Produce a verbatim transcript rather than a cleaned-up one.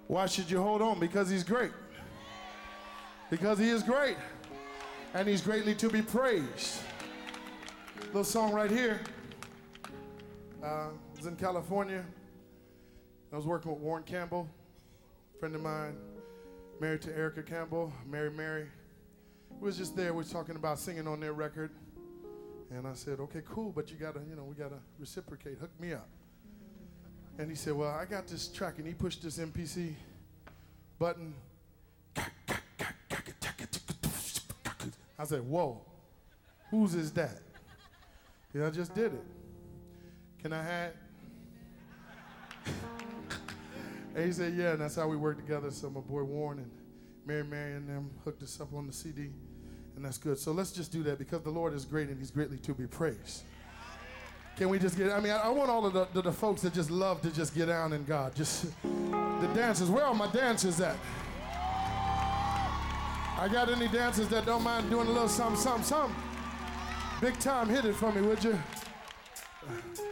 Why should you hold on? Because he's great. Because he is great. And he's greatly to be praised. Little song right here. Uh, I was in California. I was working with Warren Campbell, a friend of mine, married to Erica Campbell, Mary Mary. We was just there, we was talking about singing on their record. And I said, okay, cool, but you gotta, you know, we gotta reciprocate, hook me up. And he said, well, I got this track, and he pushed this M P C button. I said, whoa, whose is that? Yeah, I just did it. Can I have it? And he said, yeah, and that's how we work together. So my boy Warren and Mary Mary and them hooked us up on the C D, and that's good. So let's just do that because the Lord is great and he's greatly to be praised. Can we just get, I mean, I, I want all of the, the, the folks that just love to just get down in God. Just the dancers, where are my dancers at? I got any dancers that don't mind doing a little something, something, something? Big time, hit it for me, would you?